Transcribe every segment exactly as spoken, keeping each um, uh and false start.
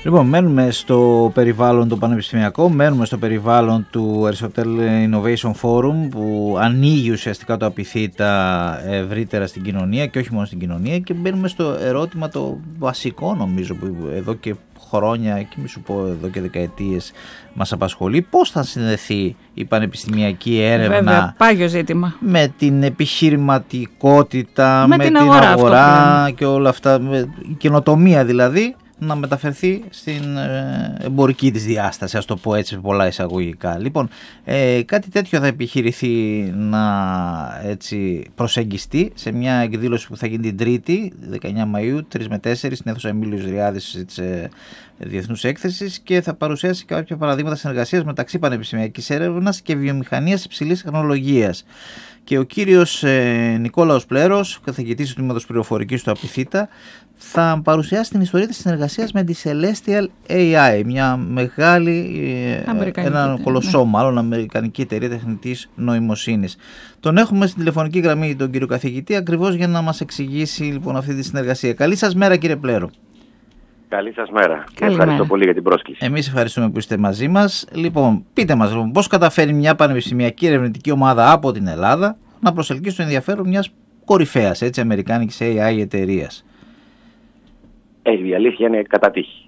Λοιπόν, μένουμε στο περιβάλλον το πανεπιστημιακό, μένουμε στο περιβάλλον του Aristotle Innovation Forum που ανοίγει ουσιαστικά το Απειθήτα ευρύτερα στην κοινωνία και όχι μόνο στην κοινωνία, και μπαίνουμε στο ερώτημα το βασικό, νομίζω, που εδώ και χρόνια και μη σου πω εδώ και δεκαετίες μας απασχολεί: πώς θα συνδεθεί η πανεπιστημιακή έρευνα, βέβαια, πάγιο ζήτημα, με την επιχειρηματικότητα, με, με την αγορά, αγορά και όλα αυτά, με η καινοτομία δηλαδή να μεταφερθεί στην εμπορική της διάσταση, ας το πω έτσι, πολλά εισαγωγικά. Λοιπόν, ε, κάτι τέτοιο θα επιχειρηθεί να έτσι προσεγγιστεί σε μια εκδήλωση που θα γίνει την Τρίτη, δεκαεννιά Μαΐου, τρεις με τέσσερις, στην αίθουσα Εμίλιος Ριάδης της ε, Διεθνούς Έκθεσης, και θα παρουσιάσει κάποια παραδείγματα συνεργασίας μεταξύ πανεπιστημιακής έρευνας και βιομηχανίας υψηλής τεχνολογίας. Και ο κύριος ε, Νικόλαος Πλέρος, καθηγητής του Τμήματος Πληροφορικής του Απειθήτα, θα παρουσιάσει την ιστορία της συνεργασίας με τη Celestial έι άι, μια μεγάλη, ε, ένα κολοσσό ναι. μάλλον, αμερικανική εταιρεία τεχνητής νοημοσύνης. Τον έχουμε στην τηλεφωνική γραμμή τον κύριο καθηγητή, ακριβώς για να μας εξηγήσει λοιπόν αυτή τη συνεργασία. Καλή σας μέρα, κύριε Πλέρο. Καλή σας μέρα. Και ευχαριστώ πολύ για την πρόσκληση. Εμείς ευχαριστούμε που είστε μαζί μας. Λοιπόν, πείτε μας λοιπόν, πώς καταφέρει μια πανεπιστημιακή ερευνητική ομάδα από την Ελλάδα να προσελκύσει το ενδιαφέρον μιας κορυφαίας, έτσι, αμερικάνικης έι άι εταιρείας? Έχει, η αλήθεια είναι κατά τύχη.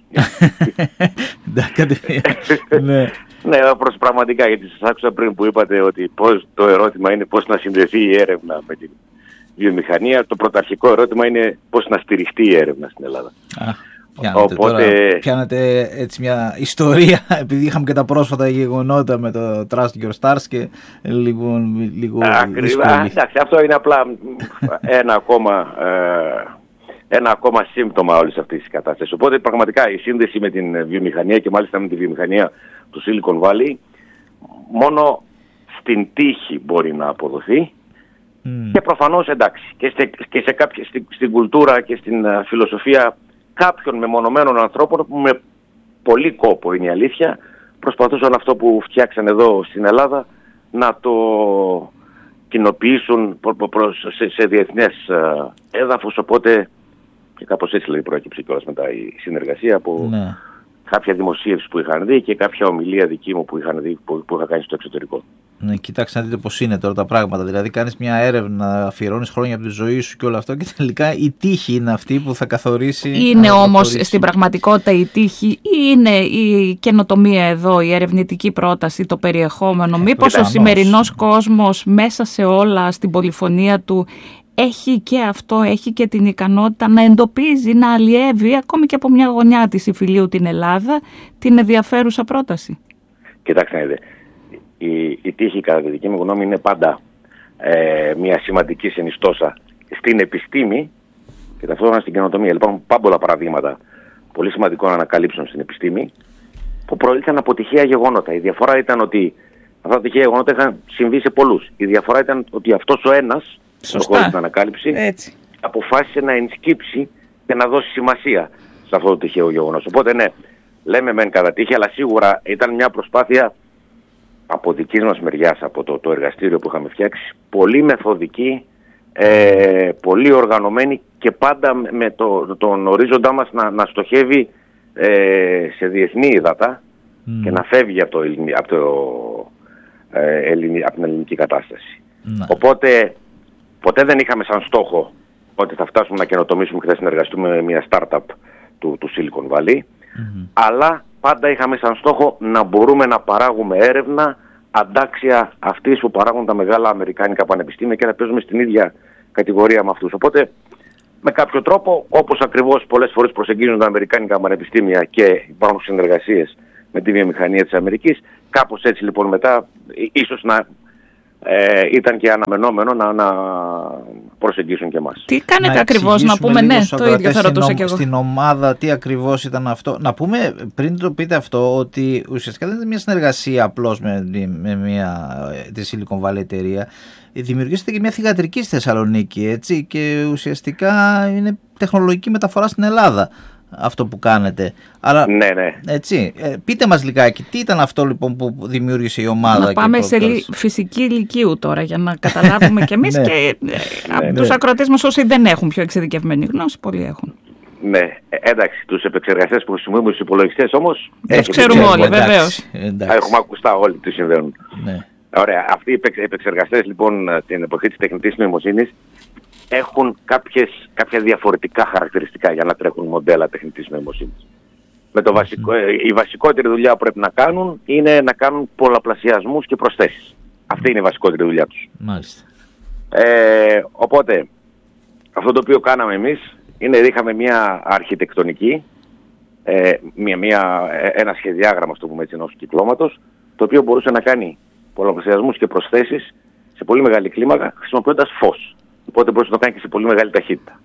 Ναι, ναι, προς πραγματικά, γιατί σας άκουσα πριν που είπατε ότι πώς, το ερώτημα είναι πώς να συνδεθεί η έρευνα με την βιομηχανία. Το πρωταρχικό ερώτημα είναι πώς να στηριχτεί η έρευνα στην Ελλάδα. Πιάνετε, Οπότε... τώρα, πιάνετε έτσι μια ιστορία, επειδή είχαμε και τα πρόσφατα γεγονότα με το Trust Your Stars και λίγο, λίγο Ακριβά, εντάξει, αυτό είναι απλά ένα ακόμα, ε, ένα ακόμα σύμπτωμα όλης αυτής της κατάστασης. Οπότε πραγματικά η σύνδεση με την βιομηχανία, και μάλιστα με τη βιομηχανία του Silicon Valley, μόνο στην τύχη μπορεί να αποδοθεί. Mm. Και προφανώς, εντάξει, και, σε, και σε κάποια, στη, στην κουλτούρα και στην uh, φιλοσοφία κάποιων μεμονωμένων ανθρώπων που με πολύ κόπο, είναι η αλήθεια, προσπαθούσαν αυτό που φτιάξαν εδώ στην Ελλάδα να το κοινοποιήσουν σε, σε διεθνές έδαφος, οπότε και κάπως έτσι δηλαδή προέκυψε κιόλας μετά η συνεργασία από ναι. κάποια δημοσίευση που είχαν δει και κάποια ομιλία δική μου που, είχαν δει, που, που είχα κάνει στο εξωτερικό. Ναι, κοιτάξτε να δείτε πώς είναι τώρα τα πράγματα. Δηλαδή, κάνεις μια έρευνα, αφιερώνεις χρόνια από τη ζωή σου και όλο αυτό, και τελικά η τύχη είναι αυτή που θα καθορίσει. Είναι όμως στην πραγματικότητα η τύχη, ή είναι η καινοτομία εδώ, η ερευνητική πρόταση, το περιεχόμενο? Ε, Μήπως ο σημερινός κόσμος μέσα σε όλα, στην πολυφωνία του, έχει και αυτό, έχει και την ικανότητα να εντοπίζει, να αλλιεύει ακόμη και από μια γωνιά της υφηλίου την Ελλάδα την ενδιαφέρουσα πρόταση? Κοιτάξτε να δείτε. Η, η τύχη, κατά τη δική μου γνώμη, είναι πάντα ε, μια σημαντική συνιστόσα στην επιστήμη και ταυτόχρονα στην καινοτομία. Λοιπόν, πάμπολα παραδείγματα πολύ σημαντικό να ανακαλύψουν στην επιστήμη που προήλθαν από τυχαία γεγονότα. Η διαφορά ήταν ότι αυτά τα τυχαία γεγονότα είχαν συμβεί σε πολλούς. Η διαφορά ήταν ότι αυτός ο ένας, χωρίς την ανακάλυψη, έτσι, αποφάσισε να ενσκύψει και να δώσει σημασία σε αυτό το τυχαίο γεγονός. Οπότε ναι, λέμε μεν κατά τύχη, αλλά σίγουρα ήταν μια προσπάθεια από δικής μας μεριάς, από το, το εργαστήριο που είχαμε φτιάξει, πολύ μεθοδική, ε, πολύ οργανωμένη και πάντα με το, τον ορίζοντά μας να, να στοχεύει ε, σε διεθνή ύδατα mm. και να φεύγει από, το, από, το, ε, ελληνι, από την ελληνική κατάσταση. Mm. Οπότε ποτέ δεν είχαμε σαν στόχο ότι θα φτάσουμε να καινοτομήσουμε και θα συνεργαστούμε με μια startup του, του Silicon Valley, mm. αλλά πάντα είχαμε σαν στόχο να μπορούμε να παράγουμε έρευνα αντάξια αυτής που παράγουν τα μεγάλα αμερικάνικα πανεπιστήμια και να παίζουμε στην ίδια κατηγορία με αυτούς. Οπότε, με κάποιο τρόπο, όπως ακριβώς πολλές φορές προσεγγίζουν τα αμερικάνικα πανεπιστήμια και υπάρχουν συνεργασίες με τη βιομηχανία της Αμερικής, κάπως έτσι λοιπόν μετά, ίσως να ε, ήταν και αναμενόμενο να, να προσεγγίσουν και εμάς. Τι κάνετε ακριβώς, να πούμε, ναι, το ίδιο θα ρωτούσα και εγώ. Στην ομάδα, τι ακριβώς ήταν αυτό? Να πούμε, πριν το πείτε αυτό, ότι ουσιαστικά δεν είναι μια συνεργασία απλώς με, με μια τη Silicon Valley εταιρεία. Δημιουργήσετε και μια θυγατρική στη Θεσσαλονίκη, έτσι, και ουσιαστικά είναι τεχνολογική μεταφορά στην Ελλάδα αυτό που κάνετε. Αλλά, ναι, ναι. Έτσι, ε, πείτε μας λιγάκι, τι ήταν αυτό λοιπόν που δημιούργησε η ομάδα? Να πάμε σε λι... φυσική ηλικίου τώρα, για να καταλάβουμε κι εμείς. Και ε, από ναι, τους ναι. ακροατές μας, όσοι δεν έχουν πιο εξειδικευμένη γνώση, πολλοί έχουν. Ναι, εντάξει, τους επεξεργαστές που χρησιμοποιούμε στους υπολογιστές όμως... Τους ξέρουμε όλοι, βεβαίως. Έχουμε ακουστά όλοι τι συμβαίνουν. Ναι. Ωραία, αυτοί οι επεξεργαστές λοιπόν την εποχή της τεχνητής νοημοσύνης έχουν κάποιες, κάποια διαφορετικά χαρακτηριστικά για να τρέχουν μοντέλα τεχνητής νοημοσύνης. Με το βασικό, η βασικότερη δουλειά που πρέπει να κάνουν είναι να κάνουν πολλαπλασιασμούς και προσθέσεις. Αυτή είναι η βασικότερη δουλειά τους. Μάλιστα. Ε, οπότε, αυτό το οποίο κάναμε εμείς είναι είχαμε μια αρχιτεκτονική, ε, μια, μια, ένα σχεδιάγραμμα, στο πούμε έτσι, ενός κυκλώματος, το οποίο μπορούσε να κάνει πολλαπλασιασμούς και προσθέσεις σε πολύ μεγάλη κλίμακα χρησιμοποιώντας φως. Οπότε μπορούσε να το κάνει και σε πολύ μεγάλη ταχύτητα.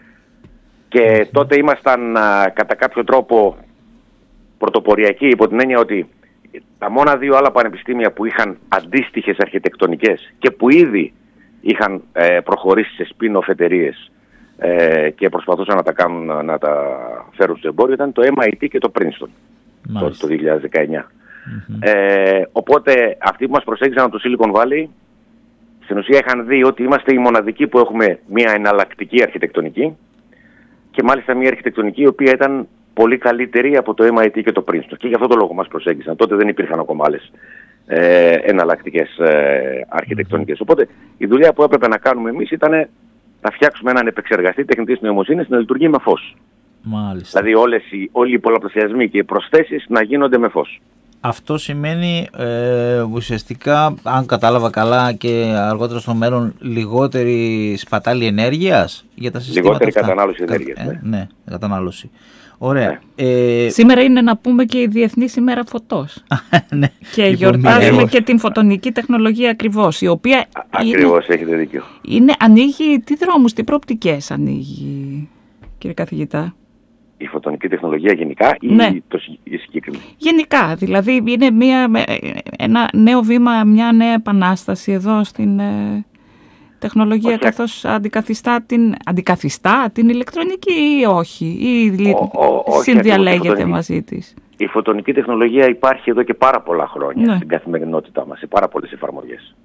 Και τότε ήμασταν α, κατά κάποιο τρόπο πρωτοποριακοί υπό την έννοια ότι τα μόνα δύο άλλα πανεπιστήμια που είχαν αντίστοιχες αρχιτεκτονικές και που ήδη είχαν ε, προχωρήσει σε spin-off εταιρείες ε, και προσπαθούσαν να τα κάνουν, να τα φέρουν στο εμπόριο ήταν το εμ άι τι και το Princeton το, το δύο χιλιάδες δεκαεννιά. Mm-hmm. Ε, οπότε αυτοί που μας προσέγγισαν από το Silicon Valley στην ουσία είχαν δει ότι είμαστε οι μοναδικοί που έχουμε μια εναλλακτική αρχιτεκτονική και μάλιστα μια αρχιτεκτονική η οποία ήταν πολύ καλύτερη από το εμ άι τι και το Princeton. Και γι' αυτό το λόγο μας προσέγγισαν. Τότε δεν υπήρχαν ακόμα άλλες ε, εναλλακτικές ε, αρχιτεκτονικές. Οπότε η δουλειά που έπρεπε να κάνουμε εμείς ήταν να φτιάξουμε έναν επεξεργαστή τεχνητής νοημοσύνης να λειτουργεί με φως. Μάλιστα. Δηλαδή όλες οι, όλοι οι πολλαπλασιασμοί και οι προσθέσεις να γίνονται με φως. Αυτό σημαίνει ε, ουσιαστικά, αν κατάλαβα καλά και αργότερα στο μέλλον, λιγότερη σπατάλη ενέργειας για τα συστήματα. Λιγότερη αυτά. κατανάλωση ενέργειας. Ε, ναι. ναι, κατανάλωση. Ωραία. Ναι. Ε, Σήμερα είναι να πούμε και η Διεθνής ημέρα φωτός. ναι. Και γιορτάζουμε και την φωτονική τεχνολογία ακριβώς, η οποία Ακριβώς, είναι, έχετε δίκιο. Είναι, ανοίγει, τι δρόμους, τι προοπτικές ανοίγει, κύριε καθηγητά? Η φωτονική τεχνολογία γενικά ή ναι. το συγκεκριμένο? Γενικά, δηλαδή είναι μια, ένα νέο βήμα, μια νέα επανάσταση εδώ στην ε, τεχνολογία. Όχι, καθώς αντικαθιστά την, αντικαθιστά την ηλεκτρονική ή όχι, ή ο, ο, συνδιαλέγεται όχι, μαζί της. Η φωτονική τεχνολογία υπάρχει εδώ και πάρα πολλά χρόνια ναι. στην καθημερινότητά μας, σε πάρα πολλές εφαρμογές.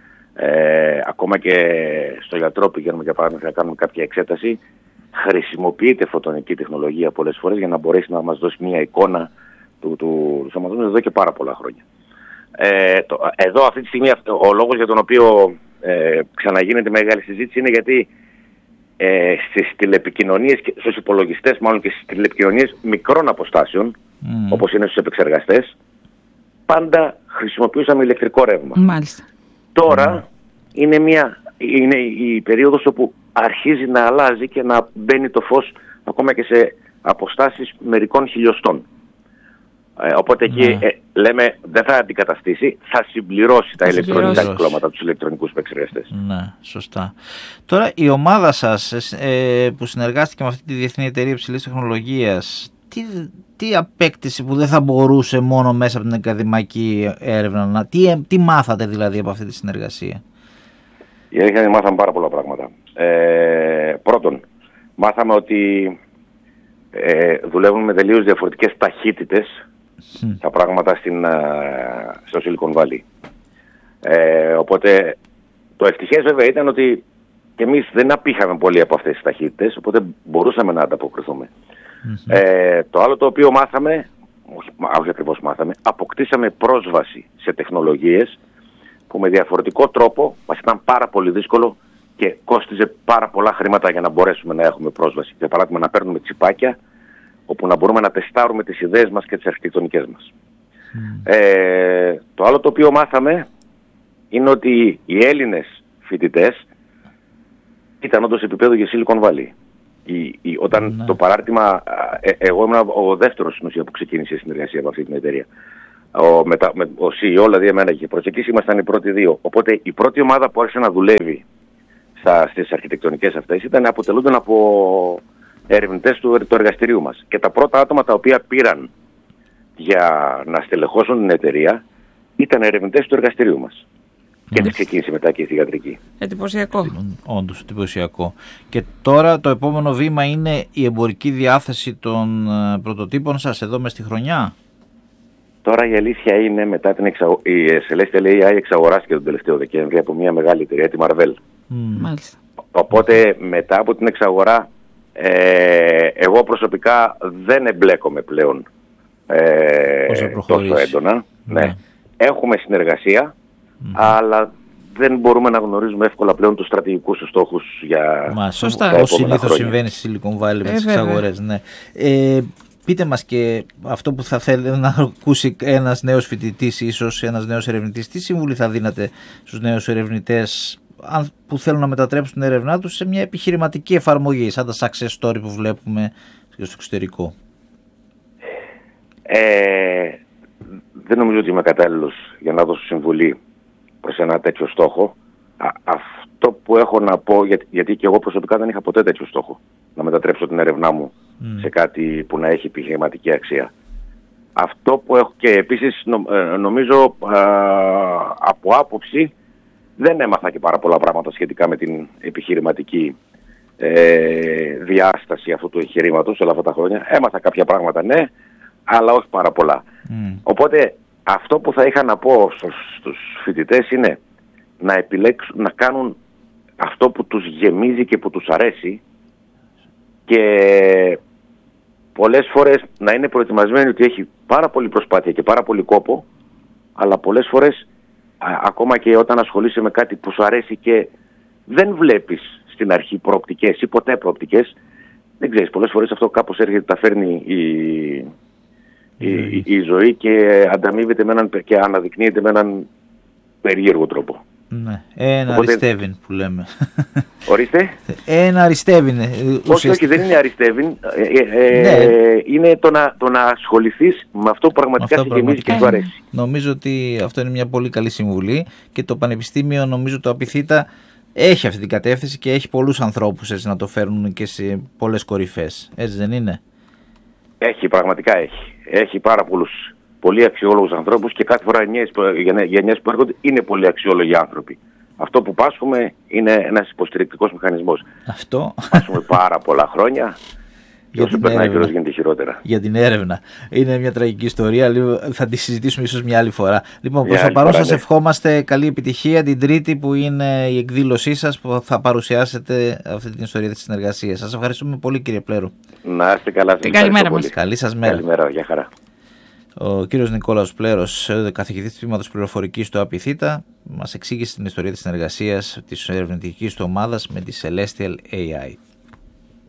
Ε, ακόμα και στο γιατρό πηγαίνουμε για παράδειγμα να κάνουμε κάποια εξέταση, χρησιμοποιείται φωτονική τεχνολογία πολλές φορές για να μπορέσει να μας δώσει μια εικόνα του, του σωματός εδώ και πάρα πολλά χρόνια. Ε, το, εδώ αυτή τη στιγμή ο λόγος για τον οποίο ε, ξαναγίνεται μεγάλη συζήτηση είναι γιατί ε, στις τηλεπικοινωνίες, στους υπολογιστές μάλλον και στις τηλεπικοινωνίες μικρών αποστάσεων, mm. όπως είναι στους επεξεργαστές, πάντα χρησιμοποιούσαμε ηλεκτρικό ρεύμα. Μάλιστα. Τώρα mm. είναι, μια, είναι η περίοδος όπου αρχίζει να αλλάζει και να μπαίνει το φως ακόμα και σε αποστάσεις μερικών χιλιοστών. Ε, οπότε εκεί ναι. ε, λέμε δεν θα αντικαταστήσει, θα συμπληρώσει τα ηλεκτρονικά κυκλώματα, τους ηλεκτρονικούς επεξεργαστές. Ναι, σωστά. Τώρα η ομάδα σας ε, που συνεργάστηκε με αυτή τη Διεθνή Εταιρεία Υψηλής Τεχνολογίας, τι, τι απέκτηση που δεν θα μπορούσε μόνο μέσα από την ακαδημαϊκή έρευνα, να, τι, τι μάθατε δηλαδή από αυτή τη συνεργασία? Η αλήθεια είναι μάθαμε πάρα πολλά πράγματα. Ε, πρώτον, μάθαμε ότι ε, δουλεύουν με τελείως διαφορετικές ταχύτητες mm. τα πράγματα στην, στο Silicon Valley. Ε, οπότε το ευτυχές βέβαια ήταν ότι και εμείς δεν απήχαμε πολύ από αυτές τις ταχύτητες, οπότε μπορούσαμε να ανταποκριθούμε. Mm-hmm. Ε, το άλλο το οποίο μάθαμε, όχι, όχι ακριβώς μάθαμε, αποκτήσαμε πρόσβαση σε τεχνολογίες που με διαφορετικό τρόπο μας ήταν πάρα πολύ δύσκολο και κόστιζε πάρα πολλά χρήματα για να μπορέσουμε να έχουμε πρόσβαση. Για παράδειγμα να παίρνουμε τσιπάκια όπου να μπορούμε να τεστάρουμε τις ιδέες μας και τις αρχιτεκτονικές μας. Mm. Ε, το άλλο το οποίο μάθαμε είναι ότι οι Έλληνες φοιτητές ήταν όντως επίπεδο για Silicon Valley. Η, η, όταν mm. το παράρτημα, ε, εγώ ήμουν ο δεύτερος στην ουσία που ξεκίνησε η συνεργασία από αυτή την εταιρεία. Ο, μετα, με, ο σι ι ο, δηλαδή εμένα και προσεκείς ήμασταν οι πρώτοι δύο. Οπότε η πρώτη ομάδα που άρχισε να δουλεύει στα, στις αρχιτεκτονικές αυτές ήταν, αποτελούνταν από ερευνητές του, του εργαστηρίου μας. Και τα πρώτα άτομα τα οποία πήραν για να στελεχώσουν την εταιρεία ήταν ερευνητές του εργαστηρίου μας. Και έτσι ξεκίνησε μετά και η θυγατρική. Εντυπωσιακό. Όντως, εντυπωσιακό. Και τώρα το επόμενο βήμα είναι η εμπορική διάθεση των πρωτοτύπων σας εδώ μες στη χρονιά. Τώρα η αλήθεια είναι μετά την εξαγο... η Celestial έι άι εξαγοράστηκε τον τελευταίο Δεκέμβρη από μια μεγάλη εταιρεία, τη Marvell. Mm. Μάλιστα. Οπότε μετά από την εξαγορά Ε, εγώ προσωπικά δεν εμπλέκομαι πλέον ε, τόσο έντονα. Ναι. Ναι. Έχουμε συνεργασία, mm-hmm. αλλά δεν μπορούμε να γνωρίζουμε εύκολα πλέον τους στρατηγικούς τους στόχους για Μα, σωστά. Όπως συνήθως συμβαίνει στη Silicon Valley με τις εξαγορές. Ναι. Ε, πείτε μας και αυτό που θα θέλει να ακούσει ένας νέος φοιτητής, ίσως ένας νέος ερευνητής, τι συμβουλή θα δίνατε στους νέους ερευνητές που θέλουν να μετατρέψουν την έρευνά τους σε μια επιχειρηματική εφαρμογή, σαν τα success story που βλέπουμε στο εξωτερικό? Ε, δεν νομίζω ότι είμαι κατάλληλος για να δώσω συμβουλή προς ένα τέτοιο στόχο. Α, αυτό που έχω να πω, γιατί, γιατί και εγώ προσωπικά δεν είχα ποτέ τέτοιο στόχο, να μετατρέψω την έρευνά μου mm. σε κάτι που να έχει επιχειρηματική αξία. Αυτό που έχω, και επίσης νο, νομίζω α, από άποψη δεν έμαθα και πάρα πολλά πράγματα σχετικά με την επιχειρηματική ε, διάσταση αυτού του εγχειρήματος όλα αυτά τα χρόνια. Έμαθα κάποια πράγματα, ναι, αλλά όχι πάρα πολλά. Mm. Οπότε αυτό που θα είχα να πω στους, στους φοιτητές είναι να επιλέξουν, να κάνουν αυτό που τους γεμίζει και που τους αρέσει, και πολλές φορές να είναι προετοιμασμένοι ότι έχει πάρα πολύ προσπάθεια και πάρα πολύ κόπο, αλλά πολλές φορές α, ακόμα και όταν ασχολείσαι με κάτι που σου αρέσει και δεν βλέπεις στην αρχή προοπτικές ή ποτέ προοπτικές, δεν ξέρεις, πολλές φορές αυτό κάπως έρχεται, τα φέρνει η, η, η, η ζωή και ανταμείβεται με έναν, και αναδεικνύεται με έναν περίεργο τρόπο. Ναι, ένα Οπότε... αριστεύειν που λέμε. Ορίστε. Ένα αριστεύειν. Όχι, όχι, δεν είναι αριστεύειν. Ε, ε, ναι. Είναι το να, το να ασχοληθείς με αυτό που πραγματικά σε γεμίζει και σου αρέσει. Νομίζω ότι αυτό είναι μια πολύ καλή συμβουλή, και το Πανεπιστήμιο, νομίζω, το Απιθύτα έχει αυτή την κατεύθυνση και έχει πολλούς ανθρώπους έτσι να το φέρνουν και σε πολλές κορυφές. Έτσι δεν είναι? Έχει, πραγματικά έχει. Έχει πάρα πολλούς πολύ αξιόλογους ανθρώπους, και κάθε φορά οι γενιές που έρχονται είναι πολύ αξιόλογοι άνθρωποι. Αυτό που πάσχουμε είναι ένας υποστηρικτικός μηχανισμός. Αυτό. Πάσχουμε πάρα πολλά χρόνια και όσο περνάει ο καιρός γίνεται χειρότερα. Για την έρευνα. Είναι μια τραγική ιστορία, θα τη συζητήσουμε ίσως μια άλλη φορά. Λοιπόν, προς το παρόν σας ναι. ευχόμαστε καλή επιτυχία την Τρίτη που είναι η εκδήλωσή σας, που θα παρουσιάσετε αυτή την ιστορία της συνεργασίας. Σας ευχαριστούμε πολύ, κύριε Πλέρου. Να είστε καλά. Καλημέρα μας. Καλή σας μέρα. Καλημέρα, για χαρά. Ο κύριος Νικόλαος Πλέρος, καθηγητής του τμήματος πληροφορικής του Απιθύτα, μας εξήγησε την ιστορία της συνεργασίας της ερευνητικής του ομάδας με τη Celestial έι άι.